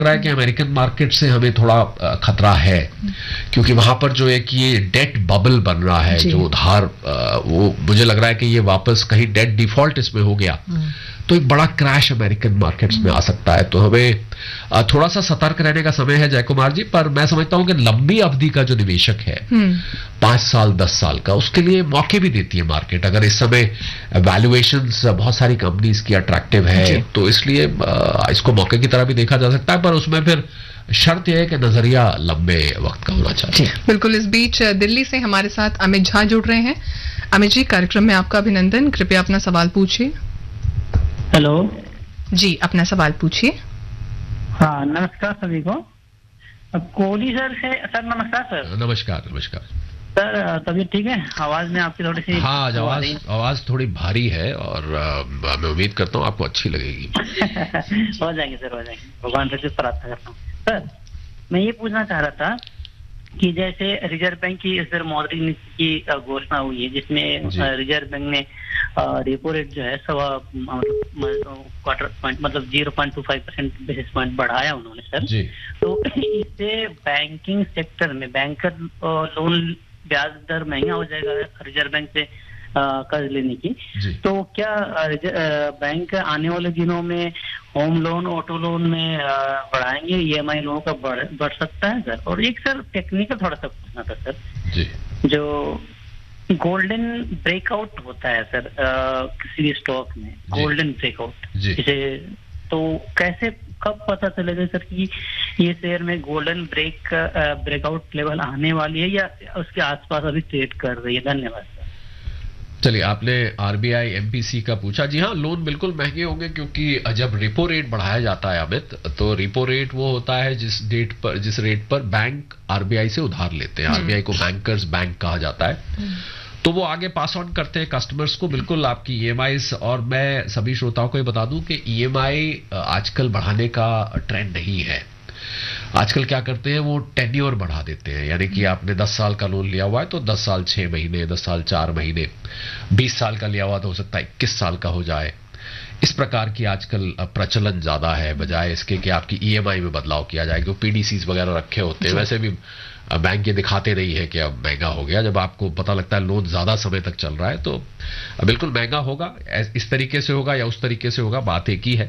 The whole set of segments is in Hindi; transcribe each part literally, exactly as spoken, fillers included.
रहा है कि अमेरिकन मार्केट से हमें थोड़ा अ, खतरा है, क्योंकि वहां पर जो है कि ये डेट बबल बन रहा है, जो उधार अ, वो मुझे लग रहा है कि ये वापस कहीं डेट डिफॉल्ट इसमें हो गया तो एक बड़ा क्रैश अमेरिकन मार्केट्स में आ सकता है। तो हमें अ, थोड़ा सा सतर्क रहने का समय है जय कुमार जी, पर मैं समझता हूं कि लंबी अवधि का जो निवेशक है पांच साल दस साल का, उसके लिए मौके भी देती है मार्केट। अगर इस समय वैल्यूएशंस बहुत सारी कंपनीज की अट्रैक्टिव है तो इसलिए अ, इसको मौके की तरह भी देखा जा सकता है, पर उसमें फिर शर्त यह है कि नजरिया लंबे वक्त का होना चाहिए। बिल्कुल। इस बीच दिल्ली से हमारे साथ अमित झा जुड़ रहे हैं। अमित जी, कार्यक्रम में आपका अभिनंदन। कृपया अपना सवाल पूछिए। हेलो जी, अपना सवाल पूछिए। हाँ, नमस्कार सभी को। कोहली सर से सर नमस्कार सर। नमस्कार नमस्कार सर, तबीयत ठीक है? आवाज में आपकी थोड़ी सी हाँ, आवाज आवाज थोड़ी भारी है और आ, मैं उम्मीद करता हूँ आपको अच्छी लगेगी। हो जाएंगे सर, हो जाएंगे, भगवान से प्रार्थना करता हूँ। सर, मैं ये पूछना चाह रहा था कि जैसे रिजर्व बैंक की सर मौद्रिक नीति की घोषणा हुई है, जिसमें रिजर्व बैंक ने रेपो रेट जो है सवा क्वार्टर पॉइंट मतलब zero point two five percent basis point बढ़ाया उन्होंने सर जी। तो इससे बैंकिंग सेक्टर में बैंकर लोन ब्याज दर महंगा हो जाएगा रिजर्व बैंक से कर्ज लेने की। तो क्या बैंक आने वाले दिनों में होम लोन ऑटो लोन में बढ़ाएंगे? ईएमआई लोगों का बढ़ बढ़ सकता है सर? और एक सर टेक्निकल थोड़ा सा पूछना था सर जी। जो गोल्डन ब्रेकआउट होता है सर आ, किसी भी स्टॉक में, गोल्डन ब्रेकआउट जिसे, तो कैसे कब पता चलेगा सर कि ये शेयर में गोल्डन ब्रेक ब्रेकआउट लेवल आने वाली है या उसके आसपास अभी ट्रेड कर रही है? धन्यवाद सर। चलिए, आपने आरबीआई एमपीसी का पूछा। जी हाँ, लोन बिल्कुल महंगे होंगे, क्योंकि जब रिपो रेट बढ़ाया जाता है अमित, तो रिपो रेट वो होता है जिस डेट पर जिस रेट पर बैंक आरबीआई से उधार लेते हैं। आरबीआई को बैंकर्स बैंक कहा जाता है, तो वो आगे पास ऑन करते हैं कस्टमर्स को बिल्कुल आपकी ईएमआई। और मैं सभी श्रोताओं को ये बता दूं कि ईएमआई आजकल बढ़ाने का ट्रेंड नहीं है। आजकल क्या करते हैं, वो टेन्योर बढ़ा देते हैं, यानी कि आपने दस साल का लोन लिया हुआ है तो दस साल छह महीने, दस साल चार महीने, बीस साल का लिया हुआ तो हो सकता है इक्कीस साल का हो जाए। इस प्रकार की आजकल प्रचलन ज्यादा है, बजाय इसके कि आपकी ईएमआई में बदलाव किया जाए। जो पीडीसीज वगैरह रखे होते हैं, वैसे भी बैंक ये दिखाते नहीं है कि अब महंगा हो गया। जब आपको पता लगता है लोन ज्यादा समय तक चल रहा है तो बिल्कुल महंगा होगा। इस तरीके से होगा या उस तरीके से होगा, बात एक ही है।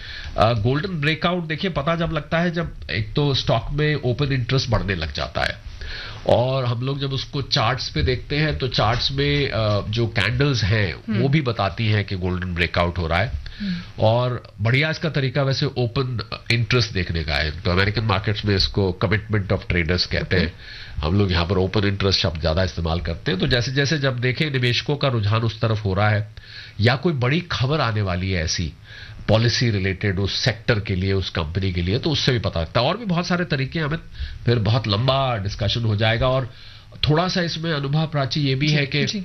गोल्डन ब्रेकआउट देखिए, पता जब लगता है जब एक तो स्टॉक में ओपन इंटरेस्ट बढ़ने लग जाता है, और हम लोग जब उसको चार्ट्स पे देखते हैं तो चार्ट्स में जो कैंडल्स हैं वो भी बताती हैं कि गोल्डन ब्रेकआउट हो रहा है। और बढ़िया इसका तरीका वैसे ओपन इंटरेस्ट देखने का है। तो अमेरिकन मार्केट्स में इसको कमिटमेंट ऑफ ट्रेडर्स कहते हैं, हम लोग यहाँ पर ओपन इंटरेस्ट शब्द ज्यादा इस्तेमाल करते हैं। तो जैसे जैसे जब देखें निवेशकों का रुझान उस तरफ हो रहा है, या कोई बड़ी खबर आने वाली है ऐसी पॉलिसी रिलेटेड उस सेक्टर के लिए, उस कंपनी के लिए, तो उससे भी पता लगता है। और भी बहुत सारे तरीके हैं, हमें फिर बहुत लंबा डिस्कशन हो जाएगा। और थोड़ा सा इसमें अनुभव प्राची ये भी है कि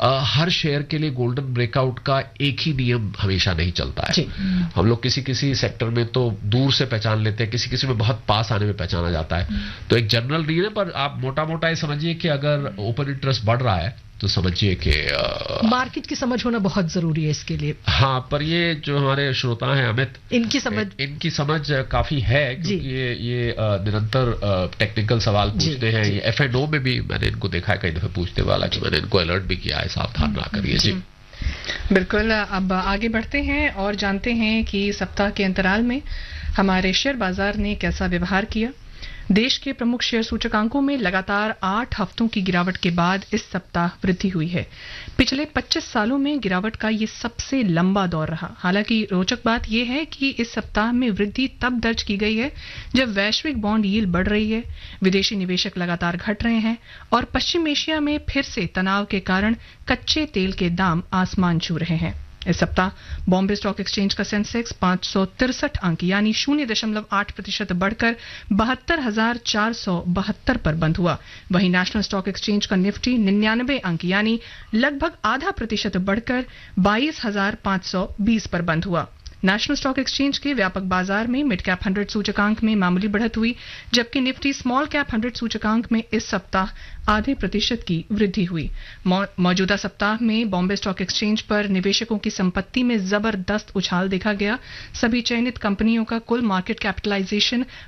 हर शेयर के लिए गोल्डन ब्रेकआउट का एक ही नियम हमेशा नहीं चलता है। हम लोग किसी किसी सेक्टर में तो दूर से पहचान लेते हैं, किसी किसी में बहुत पास आने में पहचाना जाता है। तो एक जनरल रीजन है, पर आप मोटा मोटा ये समझिए कि अगर ओपन इंटरेस्ट बढ़ रहा है तो समझिए कि मार्केट की समझ होना बहुत जरूरी है इसके लिए। हाँ, पर ये जो हमारे श्रोता हैं अमित, इनकी समझ इनकी समझ काफी है, क्योंकि ये ये निरंतर टेक्निकल सवाल पूछते हैं। ये एफ एंड ओ में भी मैंने इनको देखा है कई दफे पूछते वाला, कि मैंने इनको अलर्ट भी किया है, सावधान ना करिए। जी बिल्कुल। अब आगे बढ़ते हैं और जानते हैं कि सप्ताह के अंतराल में हमारे शेयर बाजार ने कैसा व्यवहार किया। देश के प्रमुख शेयर सूचकांकों में लगातार आठ हफ्तों की गिरावट के बाद इस सप्ताह वृद्धि हुई है। पिछले पच्चीस सालों में गिरावट का ये सबसे लंबा दौर रहा। हालांकि रोचक बात यह है कि इस सप्ताह में वृद्धि तब दर्ज की गई है जब वैश्विक बॉन्ड यील्ड बढ़ रही है, विदेशी निवेशक लगातार घट रहे हैं और पश्चिम एशिया में फिर से तनाव के कारण कच्चे तेल के दाम आसमान छू रहे हैं। इस सप्ताह बॉम्बे स्टॉक एक्सचेंज का सेंसेक्स पांच सौ तिरसठ अंक यानी शून्य दशमलव आठ प्रतिशत बढ़कर बहत्तर हजार चार सौ बहत्तर पर बंद हुआ। वहीं नेशनल स्टॉक एक्सचेंज का निफ्टी निन्यानवे अंक यानी लगभग आधा प्रतिशत बढ़कर बाईस हजार पांच सौ बीस पर बंद हुआ। नेशनल स्टॉक एक्सचेंज के व्यापक बाजार में मिड कैप हंड्रेड सूचकांक में मामूली बढ़त हुई, जबकि निफ्टी स्मॉल कैप हंड्रेड सूचकांक में इस सप्ताह आधे प्रतिशत की वृद्धि हुई। मौजूदा सप्ताह में बॉम्बे स्टॉक एक्सचेंज पर निवेशकों की संपत्ति में जबरदस्त उछाल देखा गया। सभी चयनित कंपनियों का कुल मार्केट कैपिटलाइजेशन